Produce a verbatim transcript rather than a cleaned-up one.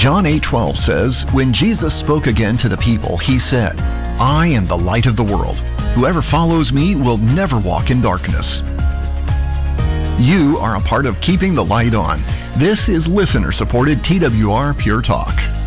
John eight twelve says, "When Jesus spoke again to the people, he said, 'I am the light of the world. Whoever follows me will never walk in darkness.'" You are a part of keeping the light on. This is listener-supported T W R Pure Talk.